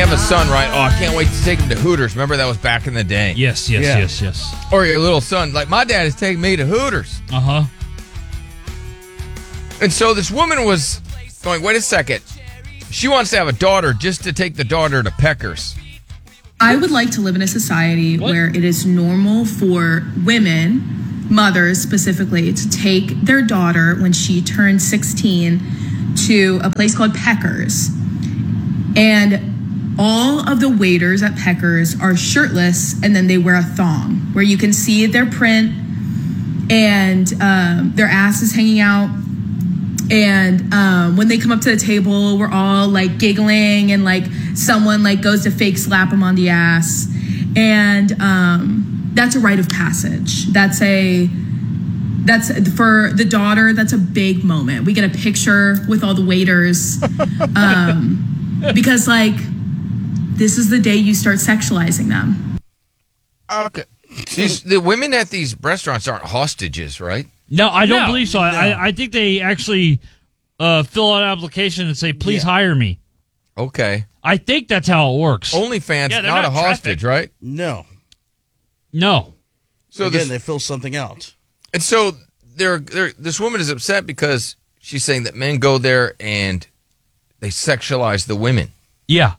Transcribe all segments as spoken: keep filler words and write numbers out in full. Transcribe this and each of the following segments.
have a son, right? Oh, I can't wait to take him to Hooters. Remember that was back in the day. Yes, yes, Yeah. yes, yes. Or your little son, like my dad is taking me to Hooters. Uh huh. And so this woman was going, wait a second. She wants to have a daughter just to take the daughter to Peckers. I would like to live in a society What? where it is normal for women, mothers specifically, to take their daughter when she turns sixteen to a place called Peckers. And all of the waiters at Peckers are shirtless, and then they wear a thong where you can see their print and um, their ass is hanging out. And um, when they come up to the table, we're all like giggling, and like someone like goes to fake slap them on the ass. And um, that's a rite of passage. That's a, that's for the daughter, that's a big moment. We get a picture with all the waiters um, because like, this is the day you start sexualizing them. Okay. These, the women at these restaurants aren't hostages, right? No, I don't No, believe so. I, no. I, I think they actually uh, fill out an application and say, please Yeah. hire me. Okay. I think that's how it works. OnlyFans, Yeah, they're not, not a hostage, trafficked. right? No. No. So Again, this, they fill something out. and so they're, they're, this woman is upset because she's saying that men go there and they sexualize the women. Yeah.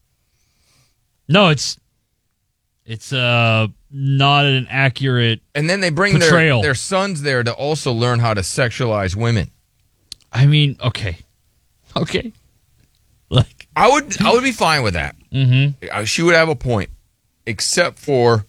No, it's it's uh not an accurate. And then they bring their, Portrayal. their sons there to also learn how to sexualize women. I mean, okay, okay, like, I would I would be fine with that. mm-hmm. She would have a point, except for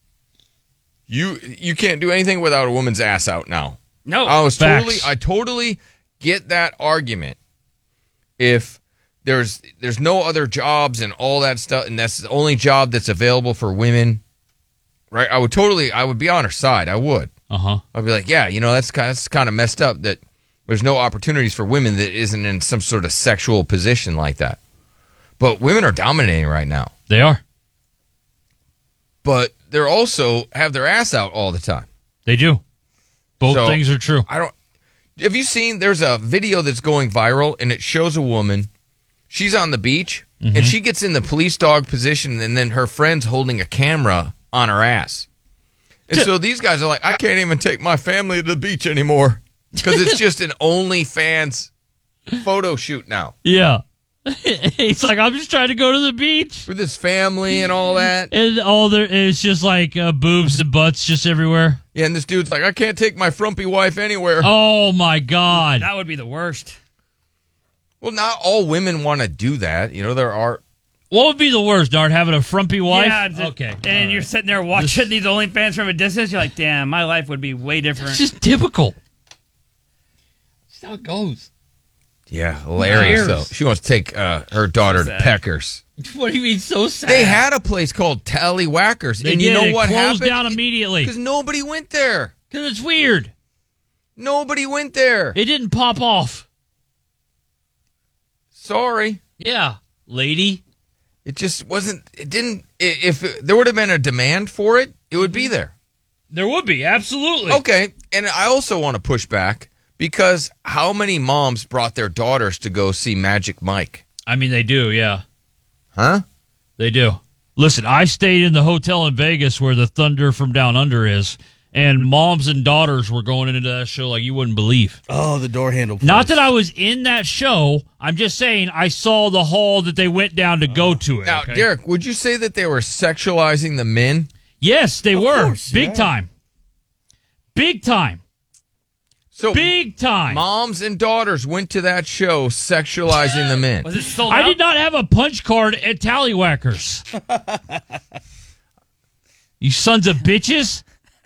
you you can't do anything without a woman's ass out now. No. I was Facts. totally I totally get that argument. If there's there's no other jobs and all that stuff, and that's the only job that's available for women, right? I would totally I would be on her side. I would. Uh huh. I'd be like, yeah, you know, that's kind of, that's kind of messed up that there's no opportunities for women that isn't in some sort of sexual position like that. But women are dominating right now. They are. But they're also have their ass out all the time. They do. Both So, things are true. I don't. Have you seen? There's a video that's going viral, and it shows a woman. She's on the beach, Mm-hmm. and she gets in the police dog position, and then her friend's holding a camera on her ass. And so these guys are like, I can't even take my family to the beach anymore because it's just an OnlyFans photo shoot now Yeah. It's like, I'm just trying to go to the beach, with his family and all that. and all there it's just like uh, boobs and butts just everywhere. Yeah, and this dude's like, I can't take my frumpy wife anywhere. Oh my god. That would be the worst. Well, not all women want to do that. You know, there are. What would be the worst, Dart? Having a frumpy wife? Yeah, th- Okay. And you're sitting there watching these OnlyFans from a distance. You're like, damn, my life would be way different. It's just typical. That's how it goes. Yeah, hilarious, Years. though. She wants to take uh, her daughter to Sad. Peckers. What do you mean so sad? They had a place called Tallywhackers, They and did. you know It what closed happened? down immediately. Because nobody went there. Because it's weird. Nobody went there. It didn't pop off. Sorry. Yeah, lady. It just wasn't, it didn't, i- if it, there would have been a demand for it, it would be there. There would be, absolutely. Okay, and I also want to push back because how many moms brought their daughters to go see Magic Mike? I mean, they do, yeah. Huh? They do. Listen, I stayed in the hotel in Vegas where the Thunder from Down Under is, and moms and daughters were going into that show like you wouldn't believe. Oh, the door handle. Place. Not that I was in that show. I'm just saying I saw the hall that they went down to go to it. Now, okay? Derek, would you say that they were sexualizing the men? Yes, they were. course, Big yeah. time. Big time. So Big time. moms and daughters went to that show sexualizing the men. Was it sold I out? did not have a punch card at Tallywhackers. You sons of bitches.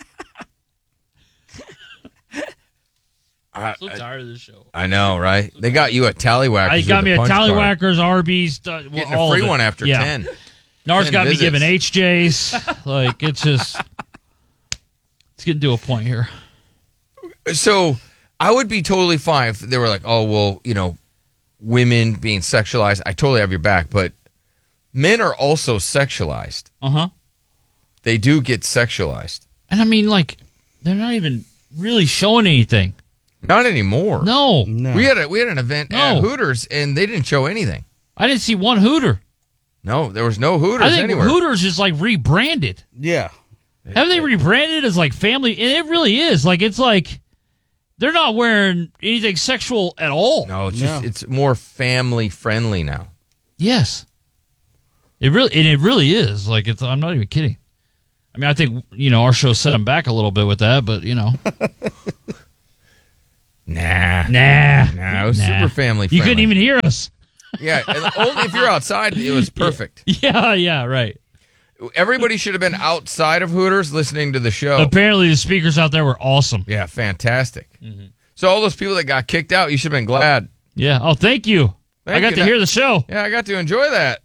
I, So tired of this show. I know, right? They got you at Tallywhackers. I got with me a a punch card. Tallywhackers, Arby's, uh, well, Getting all a free of it. one after yeah. ten. Nars ten got visits. me giving H Js. Like, it's just, it's getting to a point here. So I would be totally fine if they were like, oh, well, you know, women being sexualized. I totally have your back. But men are also sexualized. Uh huh. They do get sexualized. And I mean, like, they're not even really showing anything. Not anymore. No. No. We had a, we had an event No. at Hooters, and they didn't show anything. I didn't see one Hooter. No, there was no Hooters I think anywhere. Hooters is like rebranded. Yeah. Haven't they rebranded as like family? And it really is. Like, it's like they're not wearing anything sexual at all. No, it's just No. it's more family friendly now. Yes. It really, and it really is. Like, it's, I'm not even kidding. I mean, I think, you know, our show set them back a little bit with that, but, you know. Nah. Nah. Nah, it was Nah. super family You friendly. couldn't even hear us. Yeah, and only if you're outside, it was perfect. Yeah, yeah, right. Everybody should have been outside of Hooters listening to the show. Apparently, the speakers out there were awesome. Yeah, fantastic. So all those people that got kicked out, you should have been glad. Yeah. Oh, thank you. Thank I got you. to hear the show. Yeah, I got to enjoy that.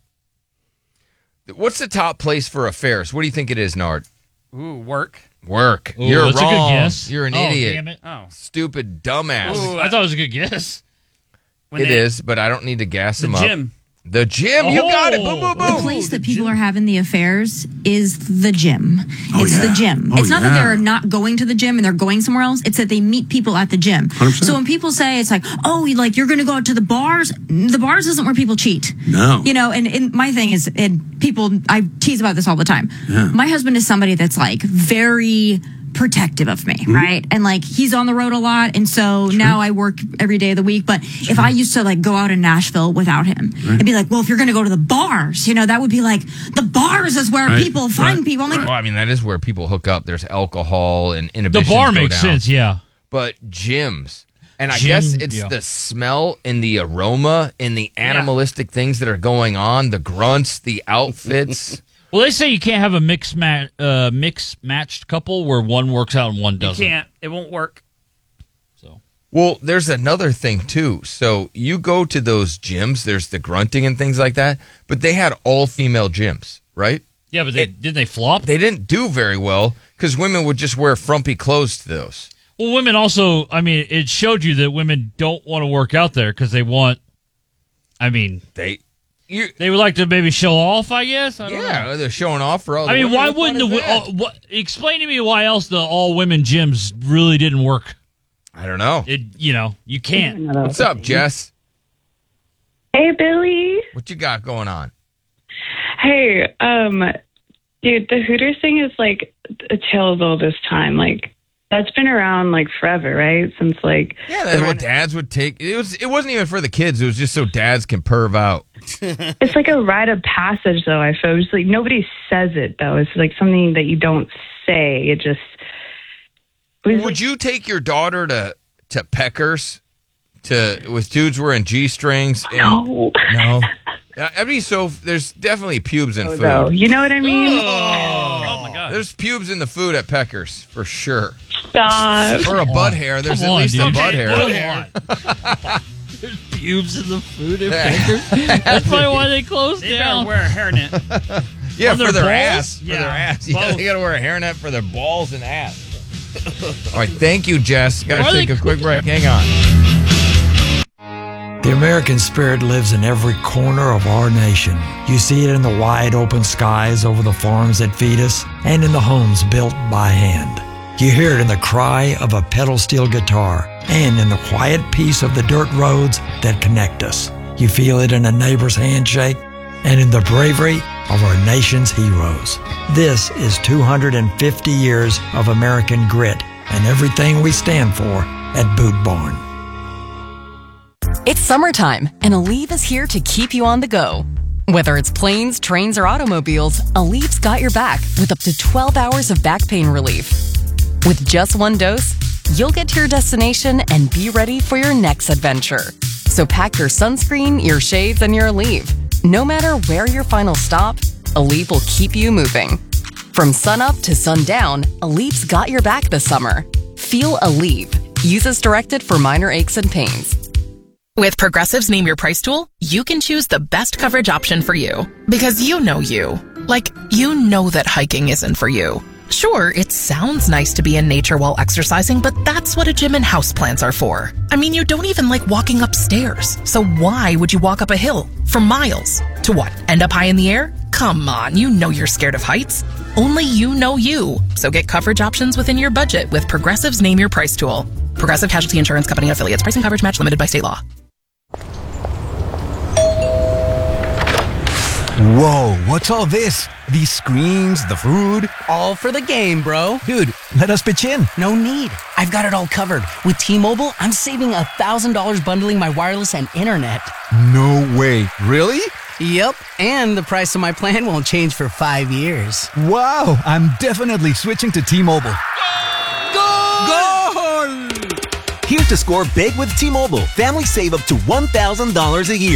What's the top place for affairs? What do you think it is, Nard? Ooh, work. Work. Ooh, You're that's a good wrong. guess. You're an Oh, idiot. damn it. Oh. Stupid dumbass. Ooh, I thought it was a good guess. When It they- is, but I don't need to gas The them up. gym. The gym. You got it. Boom, boom, Oh. The boom. place that people are having the affairs is the gym. Oh, it's yeah. the gym. Oh, it's not that yeah. they're not going to the gym and they're going somewhere else. It's that they meet people at the gym. hundred percent. So when people say it's like, oh, you- like you're going to go out to the bars, the bars isn't where people cheat. No. You know, and, and my thing is, and people, I tease about this all the time. Yeah. My husband is somebody that's like very protective of me, Mm-hmm. right? And like he's on the road a lot, and so now I work every day of the week. But if I used to like go out in Nashville without him, I'd be like, well, if you're going to go to the bars, you know, that would be like the bars is where Right, people find right, people. I'm like, Well, I mean, that is where people hook up. There's alcohol and The inhibitions bar go makes down. sense, yeah. But gyms. And I Gym, guess it's yeah. the smell and the aroma and the animalistic things that are going on, the grunts, the outfits. Well, they say you can't have a mixed ma- uh, mix matched couple where one works out and one You doesn't. can't. It won't work. So Well, there's another thing too. So you go to those gyms, there's the grunting and things like that, but they had all female gyms, right? yeah, but they, didn't they flop? They didn't do very well because women would just wear frumpy clothes to those. Well, women also. I mean, it showed you that women don't want to work out there because they want. I mean, They, you, they would like to maybe show off. I guess. I don't yeah, know. they're showing off for all. The I mean, women. why What fun wouldn't the? is that? Uh, what, explain to me why else the all women gyms really didn't work. I don't know. It, you know, you can't. What's up, Jess? Hey, Billy. What you got going on? Hey, um, dude, the Hooters thing is like a tale of all this time. Like, that's been around like forever, right? Since like, Yeah, that's what dads would take. It was. It wasn't even for the kids. It was just so dads can perv out. it's like a rite of passage, though. I feel it's like nobody says it though. It's like something that you don't say. It just. it was, Would like, you take your daughter to to Peckers to with dudes wearing g strings? no, no. I mean, so there's definitely pubes in food. no. You know what I mean? Oh my god! There's pubes in the food at Peckers for sure. Stop. Or a butt hair. There's Come at on, least dude. a butt hair. Come on. There's pubes in the food at Baker's. That's probably why they closed They down. better wear a hairnet. Yeah, On for their their balls? ass. For Yeah, their ass. Yeah, both. they got to wear a hairnet for their balls and ass. All right, thank you, Jess. Got Why to are take they- a quick break. Hang on. The American spirit lives in every corner of our nation. You see it in the wide open skies over the farms that feed us and in the homes built by hand. You hear it in the cry of a pedal steel guitar and in the quiet peace of the dirt roads that connect us. You feel it in a neighbor's handshake and in the bravery of our nation's heroes. This is two hundred fifty years of American grit and everything we stand for at Boot Barn. It's summertime, and Aleve is here to keep you on the go. Whether it's planes, trains, or automobiles, Aleve's got your back with up to twelve hours of back pain relief. With just one dose, you'll get to your destination and be ready for your next adventure. So pack your sunscreen, your shades, and your Aleve. No matter where your final stop, Aleve will keep you moving. From sunup to sundown, Aleve's got your back this summer. Feel Aleve. Use as directed for minor aches and pains. With Progressive's Name Your Price tool, you can choose the best coverage option for you. Because you know you. Like, you know that hiking isn't for you. Sure, it sounds nice to be in nature while exercising, but that's what a gym and houseplants are for. I mean, you don't even like walking upstairs. So why would you walk up a hill for miles? To what, end up high in the air? Come on, you know you're scared of heights. Only you know you. So get coverage options within your budget with Progressive's Name Your Price tool. Progressive Casualty Insurance Company and affiliates. Pricing coverage match limited by state law. Whoa, what's all this? These screens, the food? All for the game, bro. Dude, let us pitch in. No need. I've got it all covered. With T-Mobile, I'm saving one thousand dollars bundling my wireless and internet. No way. Really? Yep, and the price of my plan won't change for five years. Wow, I'm definitely switching to T-Mobile. Goal! Goal! Here to score big with T-Mobile. Families save up to one thousand dollars a year.